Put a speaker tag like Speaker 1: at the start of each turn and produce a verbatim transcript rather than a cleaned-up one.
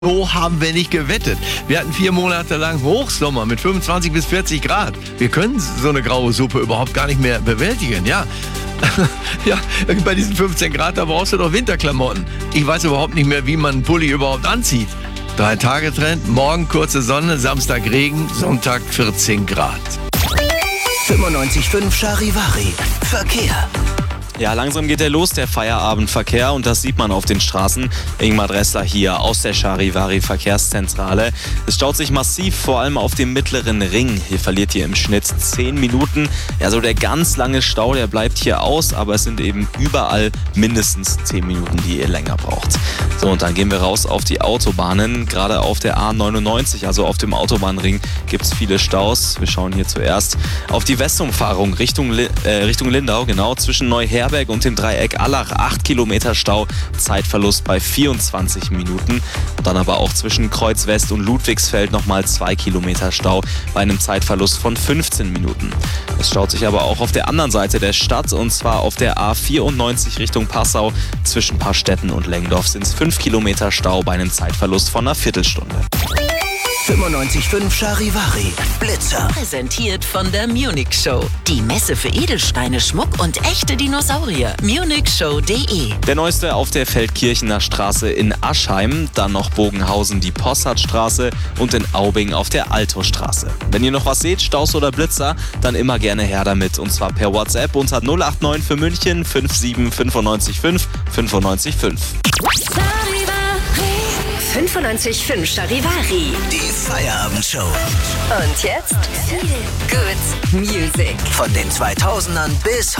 Speaker 1: So haben wir nicht gewettet. Wir hatten vier Monate lang Hochsommer mit fünfundzwanzig bis vierzig Grad. Wir können so eine graue Suppe überhaupt gar nicht mehr bewältigen, ja. Ja, bei diesen fünfzehn Grad, da brauchst du doch Winterklamotten. Ich weiß überhaupt nicht mehr, wie man einen Pulli überhaupt anzieht. Drei-Tage-Trend, morgen kurze Sonne, Samstag Regen, Sonntag vierzehn Grad.
Speaker 2: fünfundneunzig Komma fünf Charivari. Verkehr.
Speaker 3: Ja, langsam geht der los, der Feierabendverkehr, und das sieht man auf den Straßen. Ingmar Dressler hier aus der Charivari Verkehrszentrale. Es staut sich massiv, vor allem auf dem mittleren Ring. Hier verliert ihr im Schnitt zehn Minuten. Ja, so der ganz lange Stau, der bleibt hier aus, aber es sind eben überall mindestens zehn Minuten, die ihr länger braucht. So, und dann gehen wir raus auf die Autobahnen. Gerade auf der A neunundneunzig, also auf dem Autobahnring, gibt es viele Staus. Wir schauen hier zuerst auf die Westumfahrung Richtung, äh, Richtung Lindau, genau, zwischen Neuherberg und dem Dreieck Allach. acht Kilometer Stau, Zeitverlust bei vierundzwanzig Minuten. Und dann aber auch zwischen Kreuz West und Ludwigsfeld nochmal zwei Kilometer Stau bei einem Zeitverlust von fünfzehn Minuten. Es staut sich aber auch auf der anderen Seite der Stadt, und zwar auf der A vierundneunzig Richtung Passau. Zwischen Paarstetten und Lengdorf sind es fünf Kilometer Stau bei einem Zeitverlust von einer Viertelstunde.
Speaker 2: fünfundneunzig Komma fünf Charivari. Blitzer.
Speaker 4: Präsentiert von der Munich Show. Die Messe für Edelsteine, Schmuck und echte Dinosaurier. munich show punkt de.
Speaker 3: Der neueste auf der Feldkirchener Straße in Aschheim, dann noch Bogenhausen die Possardstraße und in Aubing auf der Altostraße. Wenn ihr noch was seht, Staus oder Blitzer, dann immer gerne her damit, und zwar per WhatsApp unter null acht neun für München fünf sieben fünf neun fünf fünf fünf.
Speaker 5: fünfundneunzig Komma fünf Charivari.
Speaker 2: Die Feierabendshow.
Speaker 5: Und jetzt Good Music.
Speaker 2: Von den zweitausendern bis